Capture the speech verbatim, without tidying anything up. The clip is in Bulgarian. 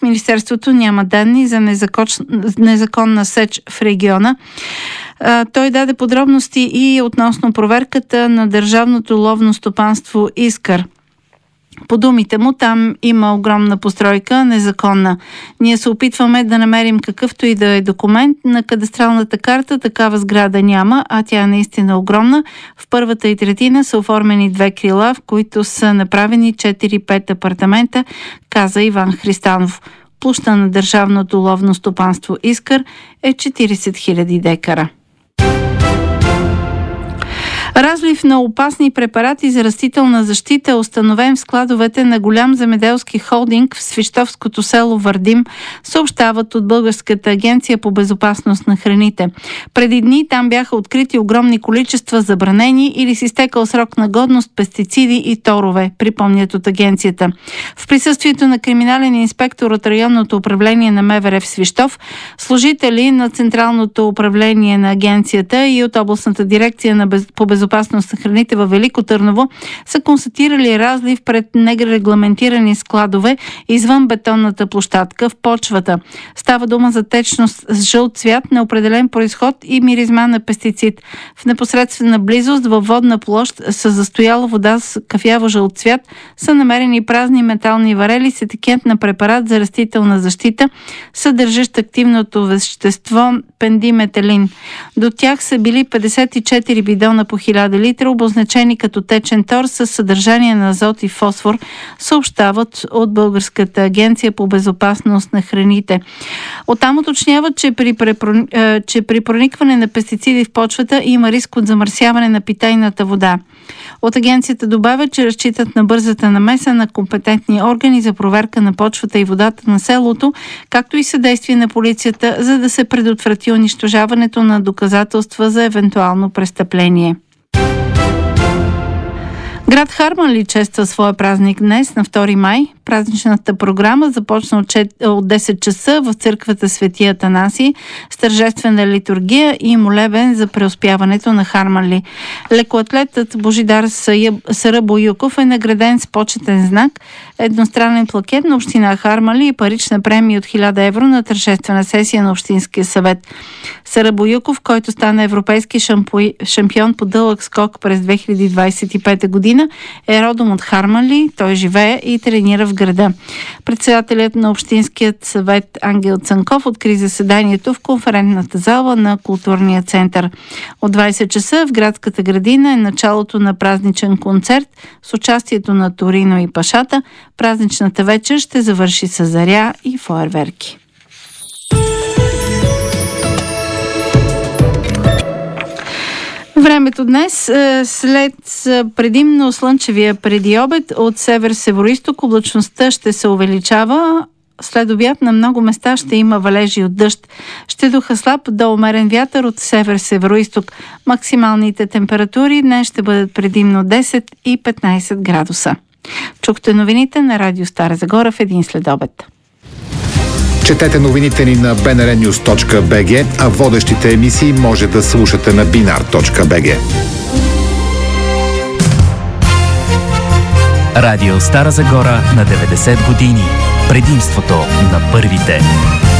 Министерството няма данни за незакон... незаконна сеч в региона. Той даде подробности и относно проверката на Държавното ловно стопанство Искър. По думите му, там има огромна постройка, незаконна. Ние се опитваме да намерим какъвто и да е документ. На кадастралната карта такава сграда няма, а тя е наистина огромна. В първата и третина са оформени две крила, в които са направени четири-пет апартамента, каза Иван Христанов. Площта на Държавното ловно стопанство Искър е четирийсет хиляди декара. Разлив на опасни препарати за растителна защита е установен в складовете на голям земеделски холдинг в свищовското село Вардим, съобщават от Българската агенция по безопасност на храните. Преди дни там бяха открити огромни количества забранени или с изтекал срок на годност пестициди и торове, припомнят от агенцията. В присъствието на криминален инспектор от районното управление на МВР в Свищов, служители на Централното управление на агенцията и от областната дирекция на без... по безопасност безопасност на храните във Велико Търново са констатирали разлив пред нерегламентирани складове извън бетонната площадка в почвата. Става дума за течност с жълт цвят, неопределен произход и миризма на пестицид. В непосредствена близост във водна площ с застояла вода с кафяво жълт цвят са намерени празни метални варели с етикет на препарат за растителна защита, съдържащ активното вещество пендиметалин. До тях са били петдесет и четири бидона по хиляда литра, обозначени като течен тор с съдържание на азот и фосфор, съобщават от Българската агенция по безопасност на храните. Оттам уточняват, че при, препро... че при проникване на пестициди в почвата има риск от замърсяване на питейната вода. От агенцията добавят, че разчитат на бързата намеса на компетентни органи за проверка на почвата и водата на селото, както и съдействие на полицията, за да се предотврати унищожаването на доказателства за евентуално престъпление. Град Харманли чества своя празник днес, на втори май. Празничната програма започна от десет часа в църквата Свети Атанаси с тържествена литургия и молебен за преуспяването на Харманли. Лекоатлетът Божидар Сара Боюков е награден с почетен знак, едностранен плакет на община Харманли и парична премия от хиляда евро на тържествена сесия на Общинския съвет. Сара Боюков, който стана европейски шампион по дълъг скок през две хиляди двадесет и пета година, е родом от Харманли, той живее и тренира в града. Председателят на Общинският съвет Ангел Цанков откри заседанието в конферентната зала на културния център. От двадесет часа в градската градина е началото на празничен концерт с участието на Торино и Пашата. Празничната вечер ще завърши с заря и фойерверки. Времето днес, след предимно слънчевия преди обед, от север-североизток облачността ще се увеличава. След обяд на много места ще има валежи от дъжд. Ще духа слаб до умерен вятър от север-североизток. Максималните температури днес ще бъдат предимно десет и петнадесет градуса. Чухте новините на Радио Стара Загора в един следобед. Четете новините ни на би ен ар нюз точка би джи, а водещите емисии може да слушате на би ен ар точка би джи. Радио Стара Загора на деветдесет години. Предимството на първите.